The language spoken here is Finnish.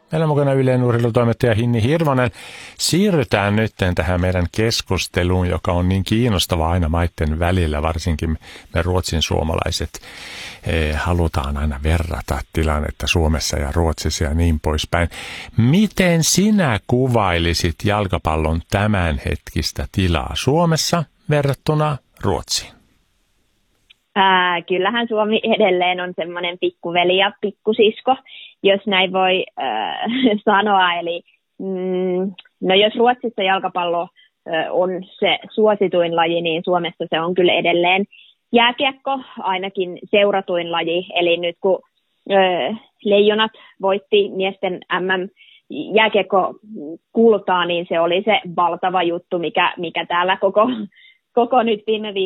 Meillä on mukana Ylen urheilutoimittaja Hinni Hirvonen. Siirrytään nyt tähän meidän keskusteluun, joka on niin kiinnostava aina maiden välillä, varsinkin me ruotsin suomalaiset halutaan aina verrata tilannetta Suomessa ja Ruotsissa ja niin poispäin. Miten sinä kuvailisit jalkapallon tämänhetkistä tilaa Suomessa verrattuna Ruotsiin? Kyllähän Suomi edelleen on semmoinen pikkuveli ja pikkusisko, jos näin voi sanoa. Eli no jos Ruotsissa jalkapallo on se suosituin laji, niin Suomessa se on kyllä edelleen jääkiekko, ainakin seuratuin laji. Eli nyt kun Leijonat voitti miesten MM-jääkiekko kultaa, niin se oli se valtava juttu, mikä täällä koko nyt viime